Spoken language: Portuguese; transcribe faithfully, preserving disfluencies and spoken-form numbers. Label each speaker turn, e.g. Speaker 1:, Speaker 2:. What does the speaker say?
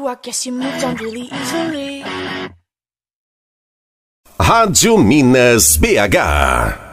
Speaker 1: I guess you moved on really easily.
Speaker 2: Rádio Minas B H.